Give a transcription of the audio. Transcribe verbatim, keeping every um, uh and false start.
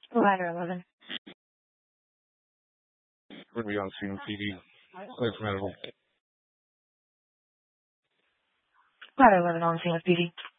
Ladder eleven. We're going to be on scene, P D. Clear for medical. Ladder eleven on scene with P D.